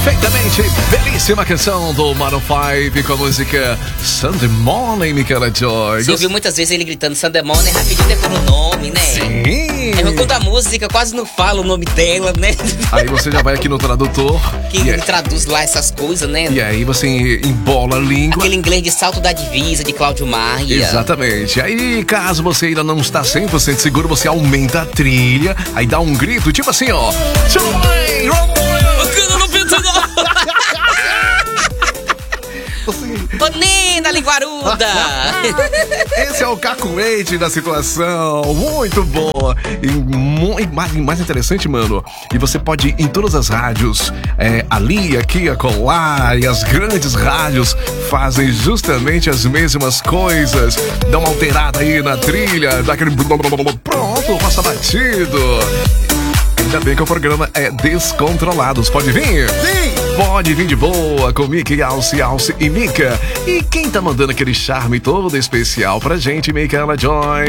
Perfeitamente, belíssima canção do Maroon 5 com a música Sunday Morning, Michaela Joy. Você ouviu muitas vezes ele gritando Sunday Morning, rapidinho depois o nome, né? Sim. É quando a música quase não fala o nome dela, né? Aí você já vai aqui no tradutor. Que ele traduz lá essas coisas, né? E aí você embola a língua. Aquele inglês de salto da divisa, de Cláudio Maia. Exatamente. Aí, caso você ainda não está 100% seguro, você aumenta a trilha, aí dá um grito, tipo assim, ó. Bonina linguaruda! Esse é o cacuete da situação. Muito boa. E mais interessante, mano. E você pode ir em todas as rádios. Ali, aqui, acolá. E as grandes rádios fazem justamente as mesmas coisas. Dá uma alterada aí na trilha. Dá aquele... Pronto, passa batido. Ainda bem que o programa é Descontrolados. Pode vir? Sim! Pode vir de boa com Mickey, Alce e Mika. E quem tá mandando aquele charme todo especial pra gente, Michaela Joy?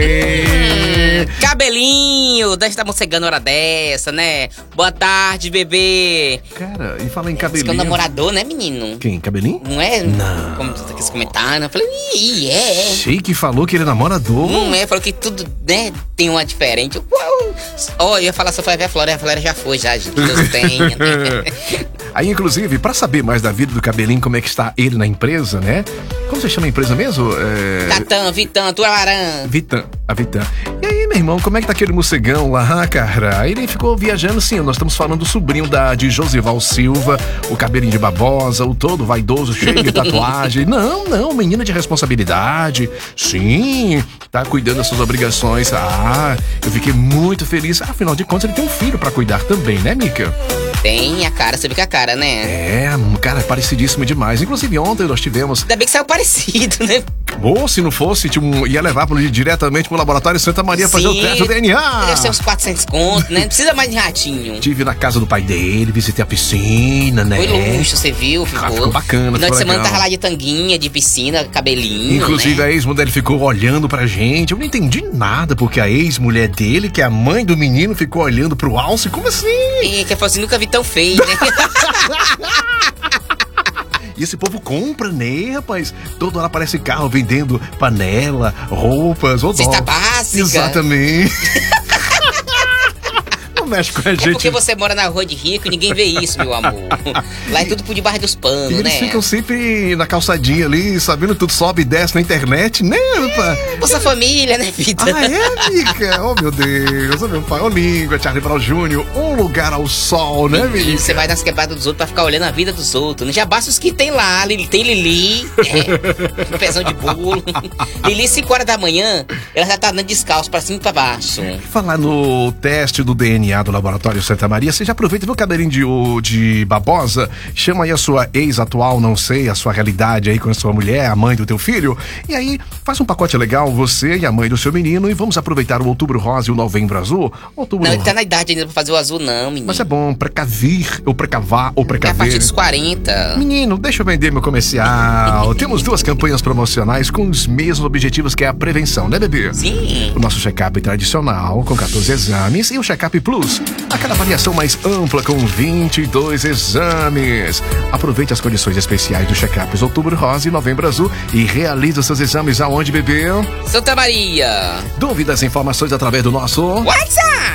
Cabelinho, deve estar mocegando hora dessa, né? Boa tarde, bebê. Cara, e fala em cabelinho. Diz que é o namorador, né, menino? Quem? Cabelinho? Não é? Não. Como tu tá aqui comentando. Eu falei, é. Sheik falou que ele é namorador. Não é, falou que tudo, né, tem uma diferente. Ó, eu ia falar só a Flora já foi, já, gente. Deus tenha, né? Aí, inclusive, pra saber mais da vida do Cabelinho, como é que está ele na empresa, né? Como você chama a empresa mesmo? Tatã, Vitan, Tuararã. A Vitan. E aí, meu irmão, como é que tá aquele morcegão lá, cara? Aí ele ficou viajando, sim, nós estamos falando do sobrinho de Josival Silva, o Cabelinho de Babosa, o todo vaidoso, cheio de tatuagem. Não, menina de responsabilidade. Sim, tá cuidando das suas obrigações. Eu fiquei muito feliz. Afinal de contas, ele tem um filho pra cuidar também, né, Mika? Tem a cara, você vê que a cara, né? Cara, parecidíssimo demais. Inclusive, ontem nós tivemos... Ainda bem que saiu parecido, né? Ou se não fosse, ia levar diretamente pro laboratório Santa Maria fazer o teste do DNA. Deve ser uns 400 contos, né? Não precisa mais de ratinho. Tive na casa do pai dele, visitei a piscina, né? Foi luxo, você viu? Ficou bacana. Final de semana tava lá de tanguinha, de piscina, cabelinho. Inclusive, né? A ex-mulher ficou olhando pra gente. Eu não entendi nada, porque a ex-mulher dele, que é a mãe do menino, ficou olhando pro Alce. Como assim? E que assim, nunca vi tão feio, né? E esse povo compra, né, rapaz? Toda hora aparece carro vendendo panela, roupas, cesta básica. Exatamente. Mexe com a gente. É porque você mora na rua de rico e ninguém vê isso, meu amor. Lá é tudo por debaixo dos panos, e né? Eles ficam sempre na calçadinha ali, sabendo tudo sobe e desce na internet, né, rapaz? Nossa família, né, vida? Mica? Oh, meu Deus, oh, meu pai, língua, Charlie Brown Jr., um lugar ao sol, né, Mica? Você vai nas quebradas dos outros pra ficar olhando a vida dos outros, né? Já basta os que tem lá, tem Lili, um pezão de bolo. Lili, 5 horas da manhã, ela já tá andando descalço pra cima e pra baixo. Falar no teste do DNA do Laboratório Santa Maria, você já aproveita, viu, Cabelinho de Babosa? Chama aí a sua ex atual, não sei, a sua realidade aí com a sua mulher, a mãe do teu filho, e aí faz um pacote legal, você e a mãe do seu menino, e vamos aproveitar o Outubro Rosa e o Novembro Azul. Não, ele tá na idade ainda pra fazer o azul, não, menino. Mas é bom precavir, ou precavar, ou precaver. É a partir dos 40. Menino, deixa eu vender meu comercial. Temos 2 campanhas promocionais com os mesmos objetivos, que é a prevenção, né, bebê? Sim. O nosso check-up tradicional, com 14 exames, e o check-up plus, aquela avaliação mais ampla com 22 exames. Aproveite as condições especiais do check-ups Outubro Rosa e Novembro Azul e realize os seus exames aonde, bebê? Santa Maria. Dúvidas e informações através do nosso WhatsApp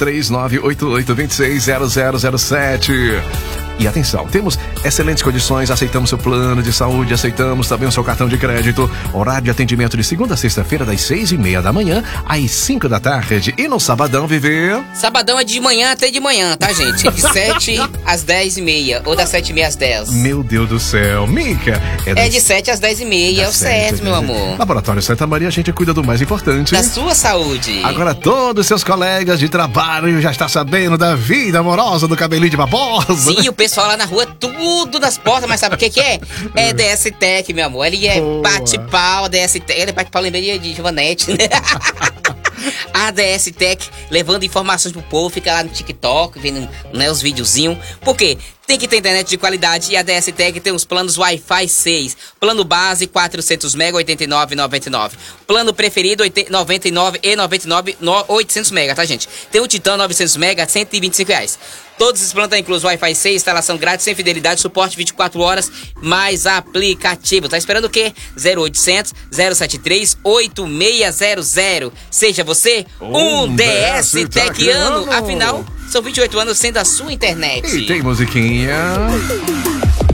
73988260007. E atenção, temos excelentes condições, aceitamos seu plano de saúde, aceitamos também o seu cartão de crédito. Horário de atendimento de segunda a sexta-feira, das 6h30 da manhã às 5 da tarde. E no sabadão, viver? Sabadão é de manhã até de manhã, tá, gente? De 7 às 10h30, ou das 7h30 às 10. Meu Deus do céu, Mica. É de 7 às 10h30, é o certo, meu amor. Laboratório Santa Maria, a gente cuida do mais importante. Da sua saúde. Agora todos os seus colegas de trabalho já estão sabendo da vida amorosa do Cabelinho de Babosa. Sim, o pessoal lá na rua, tudo nas portas, mas sabe o que é? É DS Tech, meu amor. Ele é bate-pau, DS Tech. Ele é bate-pau, lembrei de Giovanete, né? A DS Tech levando informações pro povo, fica lá no TikTok, vendo, né, os videozinhos. Por quê? Tem que ter internet de qualidade e a DS Tech tem os planos Wi-Fi 6. Plano base 400 MB, 89,99. Plano preferido 99 e 99, 800 MB, tá, gente? Tem o Titan 900 MB, R$125. Todos os planos estão inclusos Wi-Fi 6, instalação grátis, sem fidelidade, suporte 24 horas, mais aplicativo. Tá esperando o quê? 0800 073 8600. Seja você um DS Techiano. Afinal, são 28 anos sendo a sua internet. E tem musiquinha.